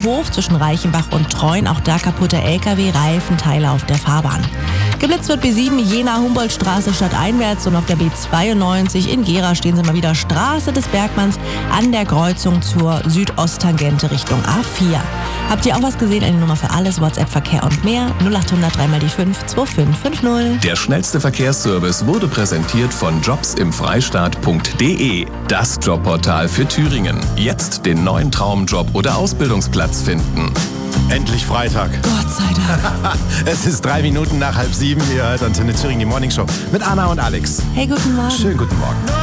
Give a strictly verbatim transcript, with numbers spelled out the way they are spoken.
Hof zwischen Reichenbach und Treuen. Auch da kaputte L K W, Reifenteile auf der Fahrbahn. Geblitzt wird B sieben Jena-Humboldtstraße stadteinwärts und auf der B zweiundneunzig in Gera stehen Sie mal wieder Straße des Bergmanns an der Kreuzung zur Südosttangente Richtung A vier. Habt ihr auch was gesehen? Eine Nummer für alles, WhatsApp, Verkehr und mehr. null acht hundert drei mal die fünf zwei fünf fünf null. Der schnellste Verkehrsservice wurde präsentiert von jobs im freistaat punkt de. Das Jobportal für Thüringen. Jetzt den neuen Traumjob oder Ausbildungsplatz finden. Endlich Freitag. Gott sei Dank. Es ist drei Minuten nach halb sieben. Ihr hört Antenne Thüringen, die Morningshow mit Anna und Alex. Hey, guten Morgen. Schönen guten Morgen.